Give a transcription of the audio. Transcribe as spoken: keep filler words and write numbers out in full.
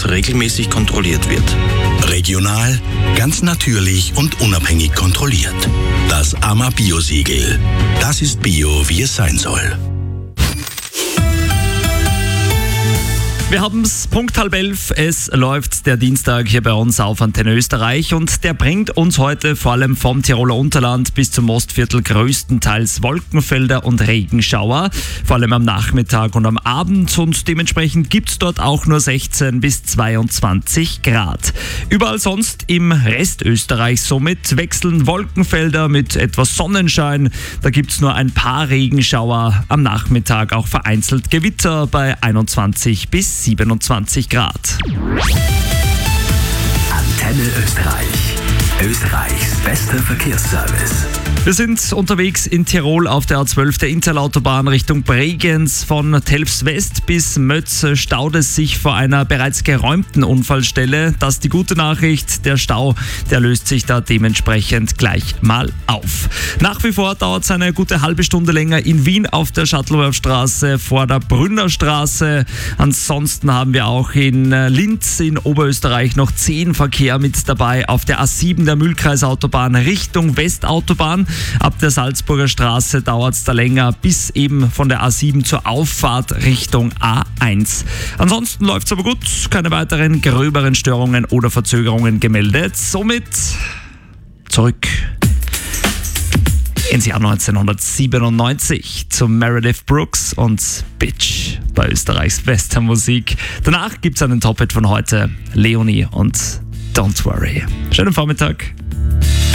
das regelmäßig kontrolliert wird. Regional, ganz natürlich und unabhängig kontrolliert. Das A M A Bio-Siegel. Das ist Bio, wie es sein soll. Wir haben es Punkt halb elf, es läuft der Dienstag hier bei uns auf Antenne Österreich und der bringt uns heute vor allem vom Tiroler Unterland bis zum Mostviertel größtenteils Wolkenfelder und Regenschauer, vor allem am Nachmittag und am Abend, und dementsprechend gibt es dort auch nur sechzehn bis zweiundzwanzig Grad. Überall sonst im Rest Österreichs somit wechseln Wolkenfelder mit etwas Sonnenschein, da gibt es nur ein paar Regenschauer, am Nachmittag auch vereinzelt Gewitter bei einundzwanzig bis siebenundzwanzig Grad. Antenne Österreich. Österreichs bester Verkehrsservice. Wir sind unterwegs in Tirol auf der A zwölf, der Interlautobahn Richtung Bregenz. Von Telfs West bis Mötz staut es sich vor einer bereits geräumten Unfallstelle. Das ist die gute Nachricht. Der Stau, der löst sich da dementsprechend gleich mal auf. Nach wie vor dauert es eine gute halbe Stunde länger in Wien auf der Shuttleworth-Straße vor der Brünnerstraße. Ansonsten haben wir auch in Linz in Oberösterreich noch zehn Verkehr mit dabei auf der A sieben der Mühlkreisautobahn Richtung Westautobahn. Ab der Salzburger Straße dauert es da länger bis eben von der A sieben zur Auffahrt Richtung A eins. Ansonsten läuft es aber gut, keine weiteren gröberen Störungen oder Verzögerungen gemeldet. Somit zurück ins Jahr neunzehnhundertsiebenundneunzig zu Meredith Brooks und Bitch bei Österreichs bester Musik. Danach gibt es einen Top-Hit von heute, Leonie und Don't Worry. Schönen Vormittag.